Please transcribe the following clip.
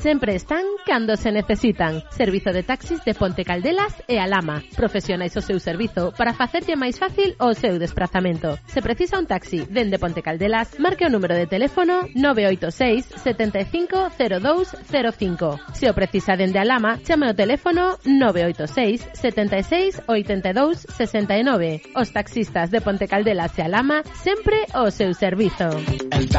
sempre están cando se necesitan. Servizo de taxis de Ponte Caldelas e Alhama. Profesionais o seu servizo para facerlle máis fácil o seu desplazamento. Se precisa un taxi dende Ponte Caldelas, marque o número de teléfono 986 75 02 05. Se o precisa dende Alhama, chame o teléfono 986 76 82 69. Os taxistas de Ponte Caldelas e Alhama sempre o seu servizo.